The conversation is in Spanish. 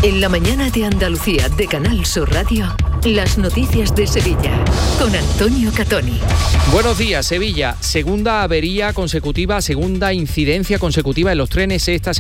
En la mañana de Andalucía de Canal Sur Radio, las noticias de Sevilla con Antonio Catoni. Buenos días, Sevilla. Segunda avería consecutiva, segunda incidencia consecutiva en los trenes esta semana.